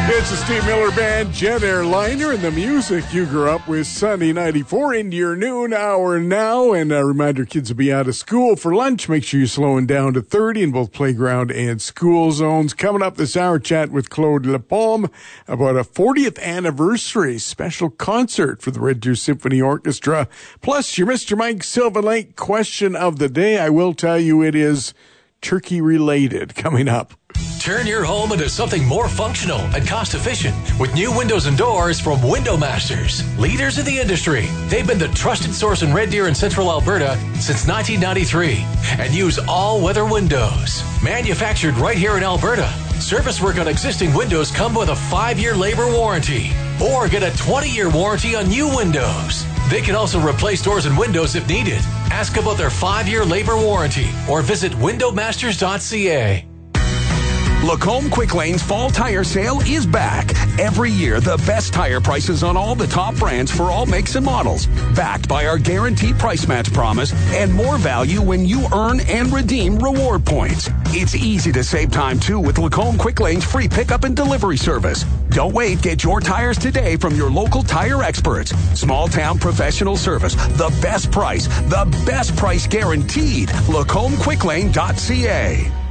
It's the Steve Miller Band, Jet Airliner, and the music you grew up with. Sunday 94 into your noon hour now. And a reminder, kids will be out of school for lunch. Make sure you're slowing down to 30 in both playground and school zones. Coming up this hour, chat with Claude Lepalme about a 40th anniversary special concert for the Red Deer Symphony Orchestra. Plus, your Mr. Mike Silver Lake question of the day. I will tell you it is turkey related coming up. Turn your home into something more functional and cost-efficient with new windows and doors from Window Masters, leaders in the industry. They've been the trusted source in Red Deer and Central Alberta since 1993 and use all-weather windows. Manufactured right here in Alberta. Service work on existing windows come with a 5-year labor warranty or get a 20-year warranty on new windows. They can also replace doors and windows if needed. Ask about their 5-year labor warranty or visit windowmasters.ca. Lacombe Quick Lane's fall tire sale is back. Every year, the best tire prices on all the top brands for all makes and models. Backed by our guaranteed price match promise and more value when you earn and redeem reward points. It's easy to save time, too, with Lacombe Quick Lane's free pickup and delivery service. Don't wait. Get your tires today from your local tire experts. Small town professional service. The best price guaranteed. LacombQuickLane.ca.